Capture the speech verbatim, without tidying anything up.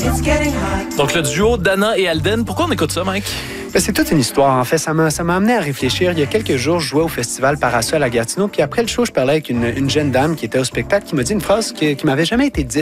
Donc, le duo Dana et Alden, pourquoi on écoute ça, Mike? Ben, c'est toute une histoire, en fait. Ça m'a, ça m'a amené à réfléchir. Il y a quelques jours, je jouais au festival Parasol à Gatineau, puis après le show, je parlais avec une, une jeune dame qui était au spectacle qui m'a dit une phrase qui, qui m'avait jamais été dite.